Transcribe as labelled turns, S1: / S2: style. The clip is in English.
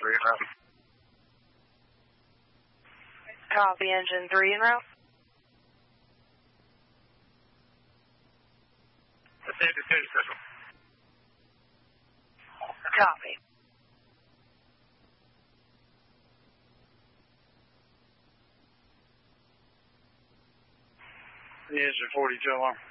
S1: 3 en route.
S2: Copy, engine 3 en route.
S1: Safety 2, special.
S2: Copy.
S1: Engine 42 alarm.